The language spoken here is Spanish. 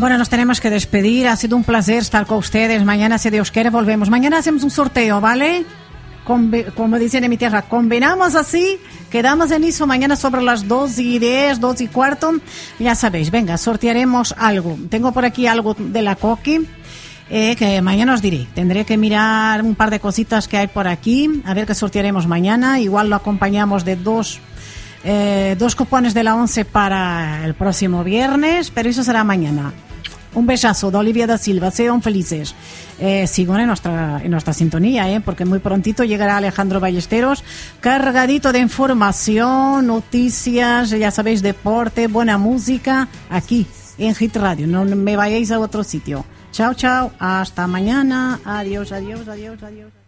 Bueno, nos tenemos que despedir. Ha sido un placer estar con ustedes. Mañana, si Dios quiere, volvemos. Mañana hacemos un sorteo, ¿vale? Como dicen en mi tierra, combinamos así, quedamos en eso mañana sobre las 2:10, 2:15. Ya sabéis, venga, sortearemos algo. Tengo por aquí algo de la Coqui, que mañana os diré. Tendré que mirar un par de cositas que hay por aquí, a ver qué sortearemos mañana. Igual lo acompañamos de dos cupones de la 11 para el próximo viernes, pero eso será mañana. Un besazo de Olivia da Silva, sean felices. Sigan en nuestra sintonía, porque muy prontito llegará Alejandro Ballesteros, cargadito de información, noticias, ya sabéis, deporte, buena música, aquí en Hit Radio. No me vayáis a otro sitio. Chao, chao, hasta mañana. Adiós, adiós, adiós, adiós.